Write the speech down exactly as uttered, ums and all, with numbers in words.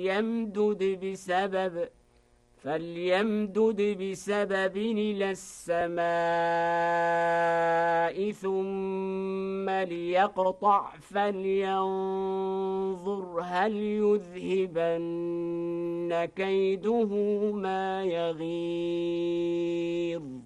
فليمدد بسبب فليمدد بسبب إلى السماء ثم ليقطع فلينظر هل يذهبن كيده ما يغيظ